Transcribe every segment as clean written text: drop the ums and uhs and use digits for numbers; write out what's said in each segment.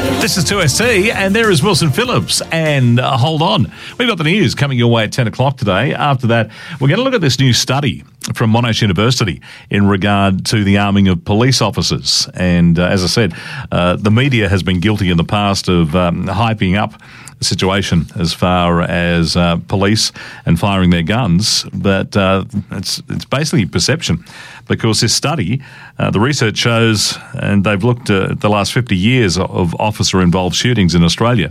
This is 2ST, and there is Wilson Phillips. And hold on, we've got the news coming your way at 10 o'clock today. After that, we're going to look at this new study from Monash University in regard to the arming of police officers. And as I said, the media has been guilty in the past of hyping up the situation as far as police and firing their guns, but it's basically perception, because this study, the research shows, and they've looked at the last 50 years of officer-involved shootings in Australia,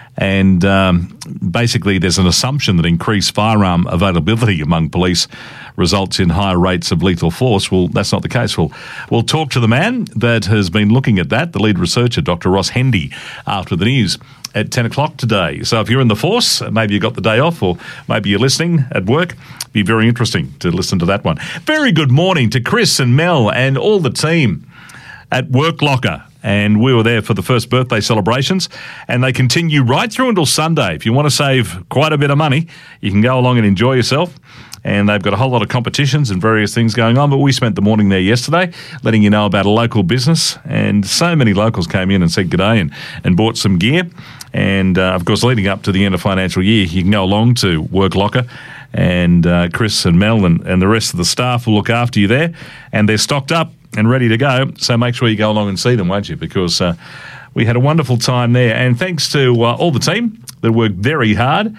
and basically there's an assumption that increased firearm availability among police results in higher rates of lethal force. Well, that's not the case. We'll talk to the man that has been looking at that, the lead researcher, Dr. Ross Hendy, after the news at 10 o'clock today. So if you're in the force, maybe you got the day off, or maybe you're listening at work, it'd be very interesting to listen to that one. Very good morning to Chris and Mel and all the team at Work Locker. And we were there for the first birthday celebrations, and they continue right through until Sunday. If you want to save quite a bit of money, you can go along and enjoy yourself. And they've got a whole lot of competitions and various things going on. But we spent the morning there yesterday letting you know about a local business. And so many locals came in and said g'day and bought some gear. And, of course, leading up to the end of financial year, you can go along to Work Locker. And Chris and Mel and the rest of the staff will look after you there. And they're stocked up and ready to go. So make sure you go along and see them, won't you? Because we had a wonderful time there. And thanks to all the team that worked very hard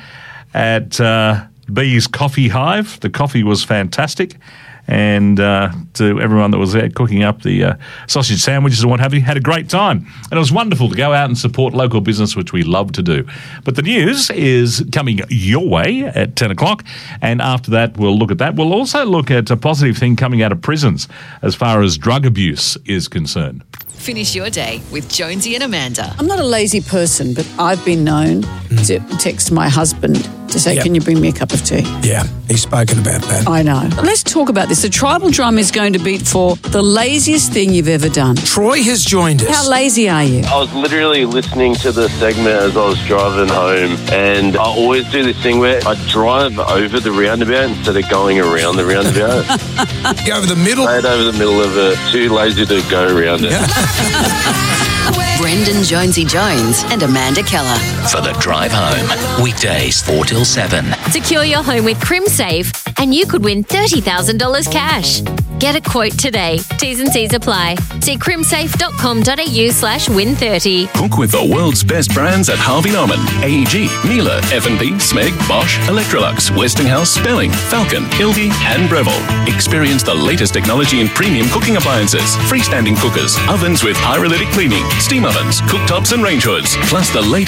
at Bee's Coffee Hive. The coffee was fantastic. And to everyone that was there cooking up the sausage sandwiches and what have you, had a great time. And it was wonderful to go out and support local business, which we love to do. But the news is coming your way at 10 o'clock. And after that, we'll look at that. We'll also look at a positive thing coming out of prisons as far as drug abuse is concerned. Finish your day with Jonesy and Amanda. I'm not a lazy person, but I've been known to text my husband to say, can you bring me a cup of tea? Yeah, he's spoken about that. I know. Let's talk about this. The tribal drum is going to beat for the laziest thing you've ever done. Troy has joined us. How lazy are you? I was literally listening to the segment as I was driving home, and I always do this thing where I drive over the roundabout instead of going around the roundabout. Go over the middle? Straight over the middle of it. Too lazy to go around it. Brendan Jonesy Jones and Amanda Keller. For the drive home. Weekdays 4 till 7. Secure your home with CrimSafe and you could win $30,000 cash. Get a quote today. T's and C's apply. See crimsafe.com.au/win30. Cook with the world's best brands at Harvey Norman, AEG, Miele, F&B, Smeg, Bosch, Electrolux, Westinghouse, Spelling, Falcon, Hildy and Breville. Experience the latest technology in premium cooking appliances, freestanding cookers, ovens with pyrolytic cleaning, steam ovens, cooktops and range hoods, plus the latest